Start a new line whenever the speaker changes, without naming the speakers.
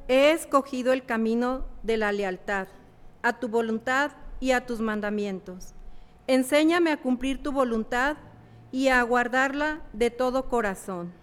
He escogido el camino de la lealtad, a tu voluntad y a tus mandamientos. Enséñame a cumplir tu voluntad y a guardarla de todo corazón.